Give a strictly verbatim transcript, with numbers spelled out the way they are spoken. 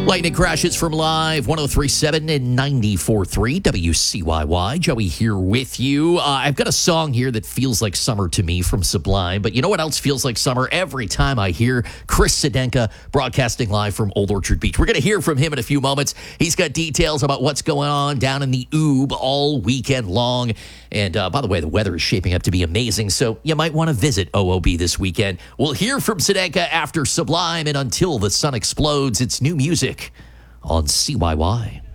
Lightning Crashes from Live, one oh three point seven and ninety-four point three W C Y Y. Joey here with you. Uh, I've got a song here that feels like summer to me from Sublime, but you know what else feels like summer every time I hear Chris Sedenka broadcasting live from Old Orchard Beach. We're going to hear from him in a few moments. He's got details about what's going on down in the Oob all weekend long. And uh, by the way, the weather is shaping up to be amazing, so you might want to visit O O B this weekend. We'll hear from Sedenka after Sublime, and until the sun explodes, it's new music on C Y Y.